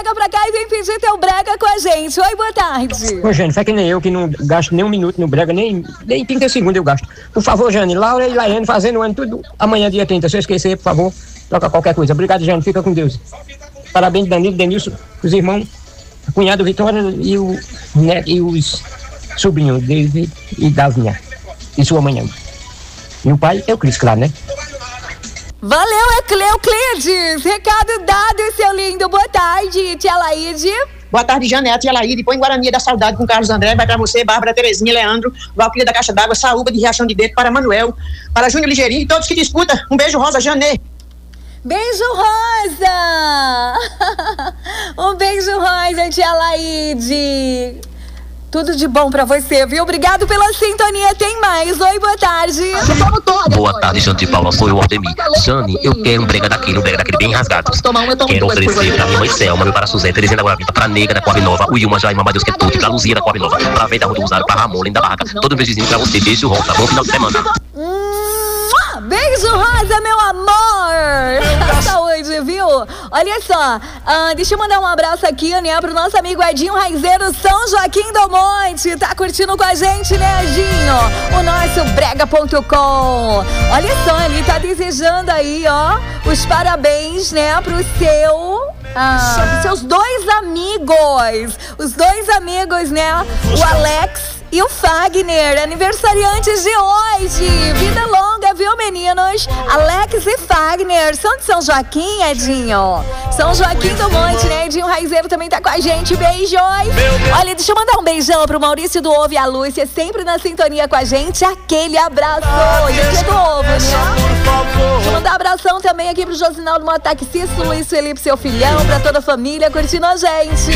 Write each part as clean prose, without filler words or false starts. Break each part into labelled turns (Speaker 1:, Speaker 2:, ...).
Speaker 1: chega pra cá e vem pedir teu brega com a gente. Oi, boa tarde.
Speaker 2: Ô, Jane, faz que nem eu, que não gasto nem um minuto no brega, nem 30 segundos eu gasto. Por favor, Jane, Laura e Laiane fazendo o ano tudo amanhã, dia 30. Se eu esquecer, por favor, troca qualquer coisa. Obrigado, Jane, fica com Deus. Parabéns, Danilo, Denilson, os irmãos, a cunhada Vitória e os sobrinhos dele e Davinha, e sua manhã. E o pai é o Cris, claro, né?
Speaker 1: Valeu, Cleoclides. Recado dado, seu lindo. Boa tarde, tia Laide.
Speaker 3: Boa tarde, Janete, tia Laide. Põe Guarani da Saudade com Carlos André. Vai pra você, Bárbara, Terezinha, Leandro, Valquíria da Caixa d'Água, Saúba de Riachão de Dedo, para Manuel, para Júnior Ligeirinho e todos que disputam. Um beijo rosa, Janê.
Speaker 1: Beijo rosa. Um beijo rosa, tia Laide. Tudo de bom pra você, viu? Obrigado pela sintonia. Tem mais. Oi, boa tarde.
Speaker 4: Boa tarde, Jane de Paula. Sou eu, Aldemir. Jane, eu quero um brega daquele bem rasgado. Quero oferecer pra minha mãe Selma, meu para Suzé, Terezinha da Guaravita, pra Nega da Coab Nova, o Ilma Jaima, Deus que é tudo, pra Luzia da Coab Nova, pra Venda Rua do Rosário, pra Ramon, Linda Barraca. Todo um beijozinho pra você. Beijo rosa. Bom final de semana.
Speaker 1: Beijo rosa, meu amor. Saúde, viu? Olha só, deixa eu mandar um abraço aqui, né, pro nosso amigo Edinho Raizeiro, São Joaquim do Monte. Tá curtindo com a gente, né, Edinho? O nosso brega.com. Olha só, ele tá desejando aí, ó, os parabéns, né, pros seus dois amigos. Os dois amigos, né, o Alex e o Fagner, aniversariantes de hoje. Vida longa, viu, meninos? Alex e Fagner, são de São Joaquim, Edinho. São Joaquim do Monte, né? Edinho Raizeiro também tá com a gente. Beijos. Olha, deixa eu mandar um beijão pro Maurício do Ovo e a Lúcia, sempre na sintonia com a gente. Aquele abraço. Hoje é do Ovo, né? Deixa eu mandar um abração também aqui pro Josinaldo Motaxista, Luiz Felipe, seu filhão, pra toda a família curtindo a gente.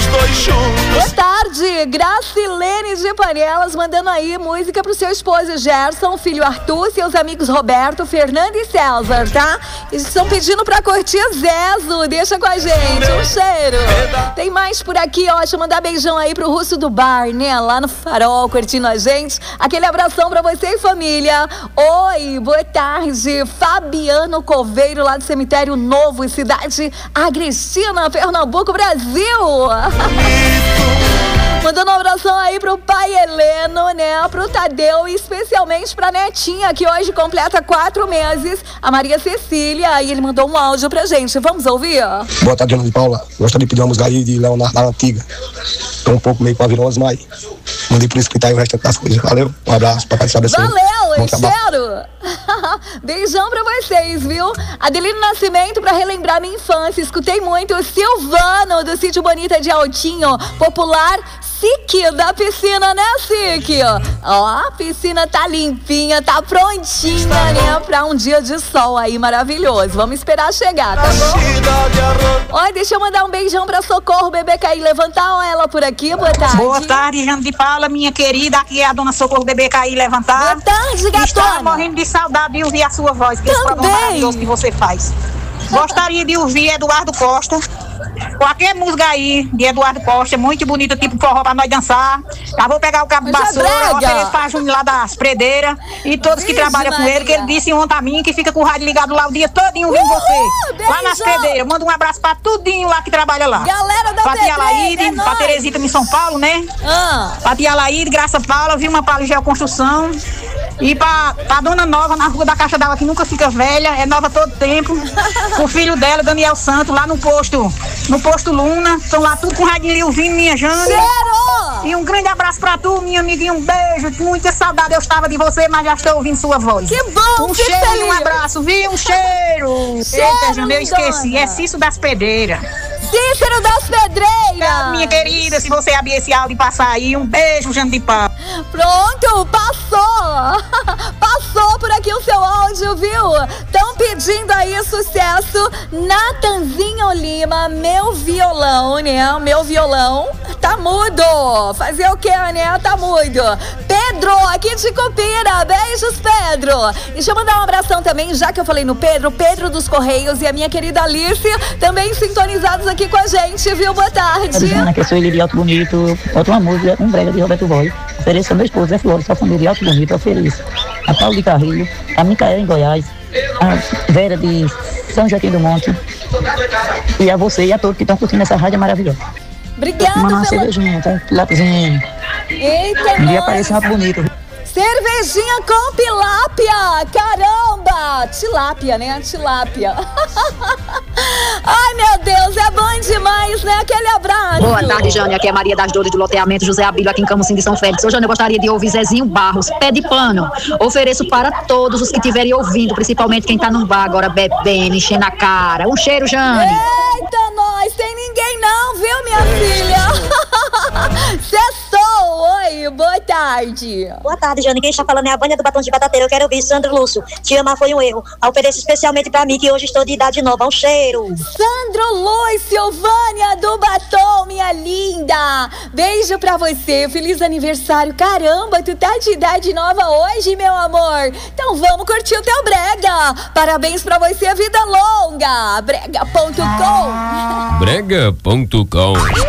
Speaker 1: Boa tarde, Gracilene de Panelas, mandando aí música pro seu esposo Gerson, filho Arthur, seus amigos Roberto, Fernando e César, tá? Eles estão pedindo pra curtir Zezo, deixa com a gente, um cheiro. Tem mais por aqui, ó, deixa eu mandar beijão aí pro Russo do Bar, né, lá no Farol, curtindo a gente. Aquele abração pra você e família. Oi, boa tarde, Fabiano Coveiro, lá do Cemitério Novo, cidade Agrestina, Pernambuco, Brasil. Mandando um abração aí pro pai Heleno, né, pro Tadeu e especialmente pra netinha, que hoje completa 4 meses, a Maria Cecília, e ele mandou um áudio pra gente. Vamos ouvir?
Speaker 5: Boa tarde, Ana de Paula. Gostaria de pedir uma música aí de Leonardo da Antiga. Tô um pouco meio com a virose, mas mandei por escritar aí o resto das coisas. Valeu, um abraço, papai sabe.
Speaker 1: Valeu, cheiro. Beijão pra vocês, viu? Adelino Nascimento, pra relembrar minha infância, escutei muito o Silvano, do Sítio Bonita de Altinho, popular Sique da piscina, né, Sique? Ó, a piscina tá limpinha, tá prontinha, né, pra um dia de sol aí maravilhoso. Vamos esperar chegar, tá bom? Olha, deixa eu mandar um beijão pra Socorro, bebê cair, levantar, ó, ela por aqui, boa tarde.
Speaker 6: Boa tarde, Jane de Paula, minha querida, aqui é a dona Socorro, bebê cair, levantar.
Speaker 1: Boa tarde, gatona.
Speaker 6: Estou morrendo de saudade de ouvir a sua voz, que esse programa maravilhoso que você faz. Gostaria de ouvir Eduardo Costa. Qualquer música aí de Eduardo Costa, muito bonita, tipo forró pra nós dançar. Já vou pegar o cabo de vassoura, ofereço pra Júnior lá das Predeiras e todos que trabalham com ele, que ele disse ontem a mim que fica com o rádio ligado lá o dia todinho ouvindo você. Lá nas Predeiras. Manda um abraço pra tudinho lá que trabalha lá.
Speaker 1: Galera da
Speaker 6: pra tia Laíde, pra Teresita em São Paulo, né? Pra tia Laíde, Graça Paula, Vilma Paula e Geoconstrução. E pra Dona Nova, na Rua da Caixa d'Água, que nunca fica velha, é nova todo tempo. O filho dela, Daniel Santos, lá no posto Luna. Estão lá tudo com o radinho ouvindo, minha Jane.
Speaker 1: Cheiro!
Speaker 6: E um grande abraço pra tu, minha amiguinha, um beijo. Muita saudade, eu estava de você, mas já estou ouvindo sua voz.
Speaker 1: Que bom,
Speaker 6: um cheiro e um abraço, viu? Um cheiro. Eita, Jane, eu esqueci, é Cícero das Pedreiras.
Speaker 1: Cícero das Pedreiras.
Speaker 6: Minha querida, se você abrir esse áudio e passar aí, um beijo, Jane de Paula.
Speaker 1: Pronto, passou. Passou por aqui o seu áudio, viu? Estão pedindo aí sucesso. Natanzinho Lima, meu violão, né? Meu violão tá mudo. Fazer o que, né? Tá mudo. Pedro, aqui de Cupira. Beijos, Pedro. Deixa eu mandar um abração também, já que eu falei no Pedro dos Correios e a minha querida Alice, também sintonizados aqui com a gente, viu? Boa tarde.
Speaker 7: Ana, que eu sou ele de Alto Bonito. Outra uma música, um brega de Roberto Boy. Ofereço ao meu esposo, Zé Flores, sua família de Alto Bonito, ofereço a Paulo de Carrilho, a Micael em Goiás, a Vera de São Joaquim do Monte e a você e a todos que estão curtindo essa rádio maravilhosa.
Speaker 1: Obrigada
Speaker 7: pela... uma
Speaker 1: pela...
Speaker 7: cervejinha, com um pilapizinho.
Speaker 1: Eita,
Speaker 7: um dia aparece muito bonito.
Speaker 1: Cervejinha com tilápia, caramba! Tilápia, né? Tilápia. Ai, meu Deus, é bom demais, né? Aquele abraço.
Speaker 8: Boa tarde, Jane. Aqui é Maria das Dores do loteamento José Abílio, aqui em Camusim de São Félix. Hoje, Jane, eu gostaria de ouvir Zezinho Barros, Pé de Pano. Ofereço para todos os que estiverem ouvindo, principalmente quem tá num bar agora bebendo, enchendo a cara. Um cheiro, Jane.
Speaker 1: Eita, nós, tem ninguém não, viu, minha filha? Cessou. Oi, boa tarde.
Speaker 9: Boa tarde, Jane. Quem está falando é a Vânia do Batom de Batateira. Eu quero ouvir Sandro Lúcio. Te amar foi um erro. A ofereço especialmente pra mim, que hoje estou de idade nova. Um cheiro.
Speaker 1: Sandro Lúcio, Vânia do Batom, minha linda. Beijo pra você. Feliz aniversário. Caramba, tu tá de idade nova hoje, meu amor. Então vamos curtir o teu brega. Parabéns pra você, vida longa. Brega.com.
Speaker 10: Brega.com.